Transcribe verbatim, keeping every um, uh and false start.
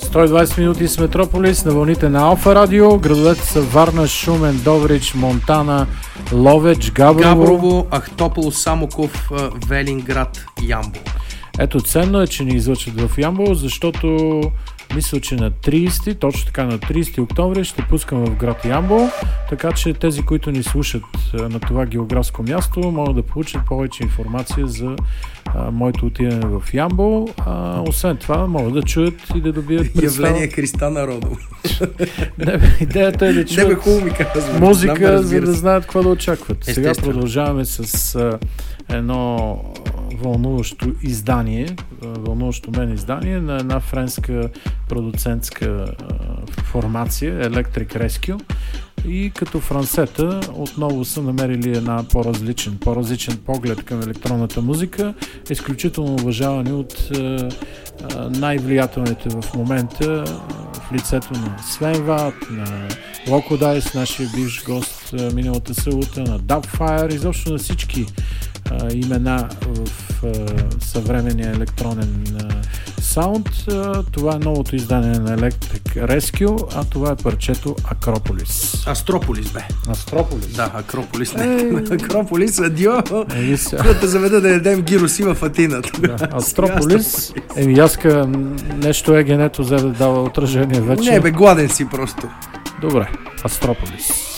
сто и двайсет минути с Метрополис на вълните на Алфа Радио. Градовете са Варна, Шумен, Добрич, Монтана, Ловеч, Габрово, Габрово Ахтопол, Самоков, Велинград, Ямбол. Ето, ценно е, че ни излъчат в Ямбол, защото мисля, че на трийсети, точно така на трийсети октомври ще пускам в град Ямбол, така че тези, които ни слушат на това географско място, могат да получат повече информация за а, моето отиване в Ямбол. А, освен това, могат да чуят и да добият представа. Явление Христа народово. Не, идеята е да чуят Не бе, хубаво ми казвам, музика, знам, за да знаят какво да очакват. Естествено. Сега продължаваме с а, едно вълнуващо издание, вълнуващо мен издание на една френска продуцентска а, формация Electric Rescue, и като франсета отново са намерили една по-различен, по-различен поглед към електронната музика, изключително уважавани от а, а, най-влиятелните в момента в лицето на Свен Ват, на Loco Dice, нашия бивш гост а, миналата събота, на Dubfire, изобщо на всички а, имена в а, съвременния електронен а, саунд. А, това е новото издание на Electric Rescue, а това е парчето Акрополис. Астрополис, бе. Астрополис? Да, Акрополис. Не. Акрополис, адио. Еми сега. Когато те заведа да ядем гироси в Атина. Да, Астрополис. Еми яска нещо егенето, за да дава отражение вече. Не бе, гладен си просто. Добре, Астрополис.